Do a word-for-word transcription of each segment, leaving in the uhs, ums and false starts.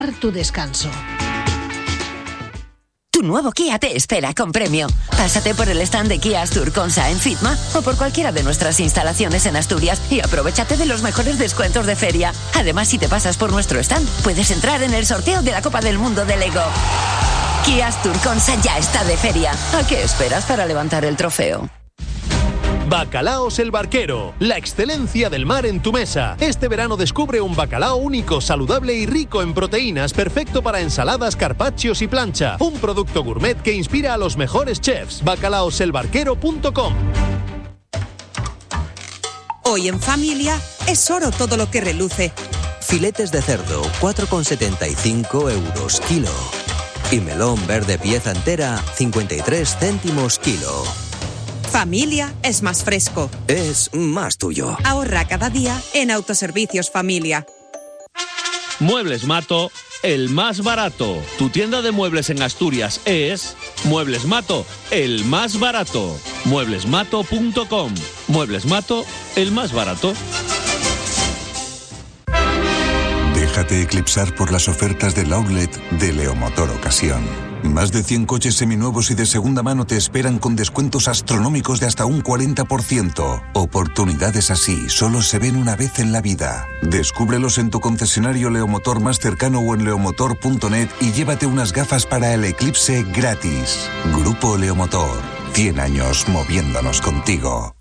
tu descanso. Tu nuevo Kia te espera con premio. Pásate por el stand de Kia Astur Consa en Fitma o por cualquiera de nuestras instalaciones en Asturias y aprovéchate de los mejores descuentos de feria. Además, si te pasas por nuestro stand, puedes entrar en el sorteo de la Copa del Mundo de Lego. Kia Astur Consa ya está de feria. ¿A qué esperas para levantar el trofeo? Bacalaos El Barquero, la excelencia del mar en tu mesa. Este verano descubre un bacalao único, saludable y rico en proteínas, perfecto para ensaladas, carpaccios y plancha. Un producto gourmet que inspira a los mejores chefs. bacalaos el barquero punto com. Hoy en familia es oro todo lo que reluce. Filetes de cerdo, cuatro con setenta y cinco euros kilo. Y melón verde pieza entera, cincuenta y tres céntimos kilo. Familia es más fresco. Es más tuyo. Ahorra cada día en Autoservicios Familia. Muebles Mato, el más barato. Tu tienda de muebles en Asturias es Muebles Mato, el más barato. muebles mato punto com. Muebles Mato, el más barato. Déjate eclipsar por las ofertas del outlet de Leomotor Ocasión. Más de cien coches seminuevos y de segunda mano te esperan con descuentos astronómicos de hasta un cuarenta por ciento. Oportunidades así solo se ven una vez en la vida. Descúbrelos en tu concesionario Leomotor más cercano o en leomotor punto net y llévate unas gafas para el eclipse gratis. Grupo Leomotor. cien años moviéndonos contigo.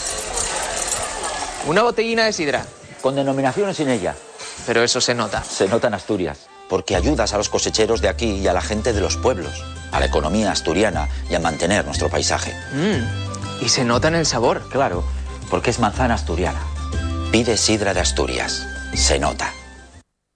Una botellina de sidra. Con denominación sin ella. Pero eso se nota. Se nota en Asturias. Porque ayudas a los cosecheros de aquí y a la gente de los pueblos, a la economía asturiana y a mantener nuestro paisaje. Mm, y se nota en el sabor. Claro, porque es manzana asturiana. Pide sidra de Asturias. Se nota.